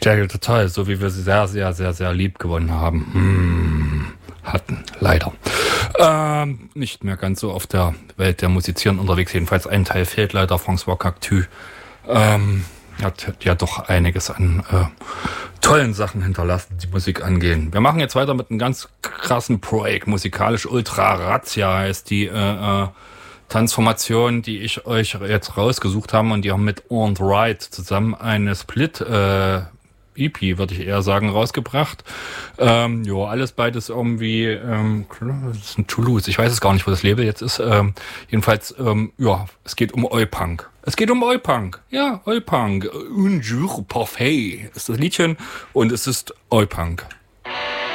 Stereo Total, so wie wir sie sehr, sehr, sehr, sehr lieb gewonnen haben. Hatten, leider. Nicht mehr ganz so auf der Welt der Musizieren unterwegs. Jedenfalls ein Teil fehlt leider. François Cactu hat ja doch einiges an tollen Sachen hinterlassen, die Musik angehen. Wir machen jetzt weiter mit einem ganz krassen Projekt. Musikalisch Ultra Razzia heißt die Transformation, die ich euch jetzt rausgesucht habe. Und die haben mit On The Right zusammen eine Split EP, würde ich eher sagen, rausgebracht. Alles beides irgendwie, das ist ein Toulouse. Ich weiß es gar nicht, wo das Label jetzt ist. Jedenfalls, es geht um Oi-Punk. Es geht um Oi-Punk. Ja, Oi-Punk. Un jour parfait ist das Liedchen und es ist Oi-Punk.